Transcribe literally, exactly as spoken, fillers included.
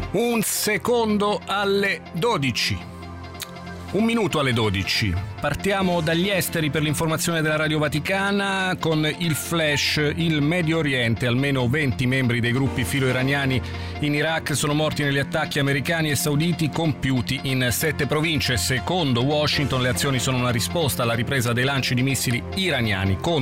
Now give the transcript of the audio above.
Un secondo alle dodici. Un minuto alle dodici. Partiamo dagli esteri per l'informazione della Radio Vaticana con il flash. Il Medio Oriente, almeno venti membri dei gruppi filo-iraniani in Iraq sono morti negli attacchi americani e sauditi compiuti in sette province. Secondo Washington le azioni sono una risposta alla ripresa dei lanci di missili iraniani contro